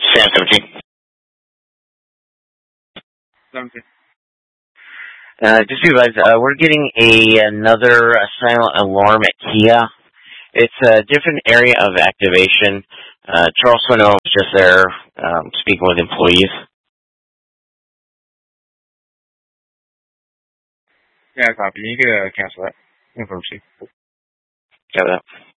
Sam 17. 17. Just be advised, we're getting another silent alarm at Kia. It's a different area of activation. Charles Swinell is just there speaking with employees. Yeah, copy. You need to cancel that. Inform. Got that.